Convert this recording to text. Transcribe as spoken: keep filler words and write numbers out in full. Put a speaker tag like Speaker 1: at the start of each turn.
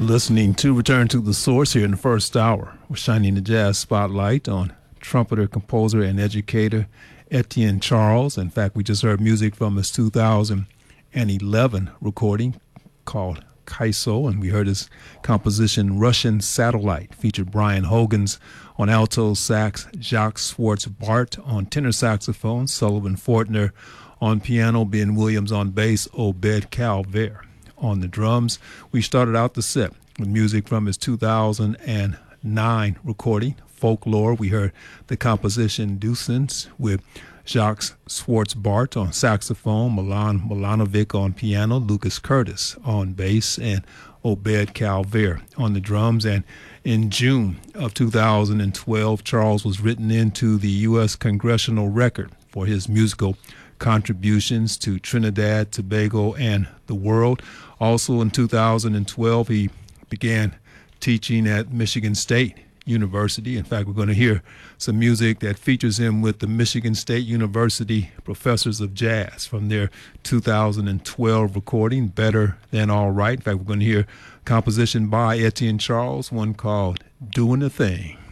Speaker 1: Listening to Return to the Source here in the first hour. We're shining the jazz spotlight on trumpeter, composer, and educator Etienne Charles. In fact, we just heard music from his two thousand eleven recording called Kaiso, and we heard his composition Russian Satellite, featured Brian Hogans on alto sax, Jacques Schwartz-Bart on tenor saxophone, Sullivan Fortner on piano, Ben Williams on bass, Obed Calvert on the drums. We started out the set with music from his two thousand nine recording, Folklore. We heard the composition Dusens with Jacques Schwartz-Bart on saxophone, Milan Milanovic on piano, Lucas Curtis on bass, and Obed Calvert on the drums. And in June of two thousand twelve, Charles was written into the U S Congressional Record for his musical contributions to Trinidad, Tobago, and the world. Also in two thousand twelve, he began teaching at Michigan State University. In fact, we're going to hear some music that features him with the Michigan State University Professors of Jazz from their two thousand twelve recording, Better Than All Right. In fact, we're going to hear composition by Etienne Charles, one called Doing the Thing.